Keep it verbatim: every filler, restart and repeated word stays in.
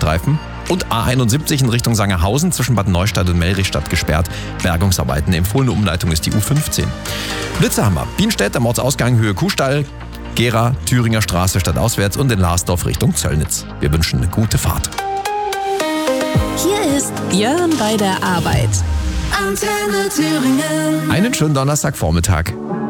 Mittelstreifen. Und A einundsiebzig in Richtung Sangerhausen zwischen Bad Neustadt und Melrichstadt gesperrt. Bergungsarbeiten. Empfohlene Umleitung ist die U fünfzehn. Blitze haben wir. Bienstedt am Ortsausgang Höhe Kuhstall, Gera, Thüringer Straße stadtauswärts und in Larsdorf Richtung Zöllnitz. Wir wünschen eine gute Fahrt. Hier ist Björn bei der Arbeit. Antenne Thüringen. Einen schönen Donnerstagvormittag.